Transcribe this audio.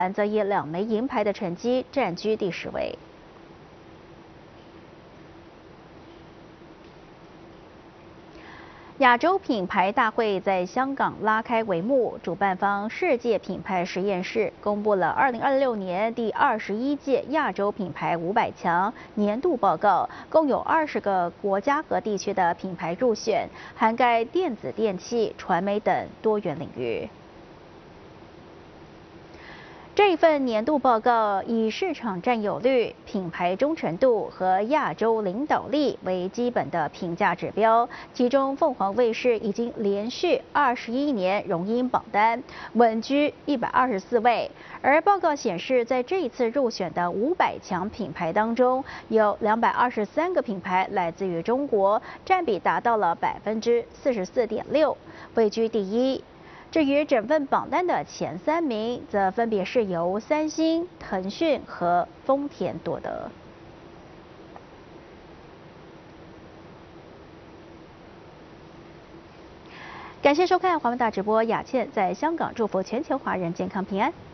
则以2枚银牌的成绩占据第10位。亚洲品牌大会在香港拉开帷幕，主办方世界品牌实验室公布了2026年第21届亚洲品牌500强年度报告，共有20个国家和地区的品牌入选，涵盖电子、电器、传媒等多元领域。这份年度报告以市场占有率、品牌忠诚度和亚洲领导力为基本的评价指标，其中凤凰卫视已经连续21年荣膺榜单，稳居124位。而报告显示，在这一次入选的500强品牌当中，有223个品牌来自于中国，占比达到了44.6%，位居第一。至于整份榜单的前3名，则分别是由三星、腾讯和丰田夺得。感谢收看华文大直播，雅倩在香港祝福全球华人健康平安。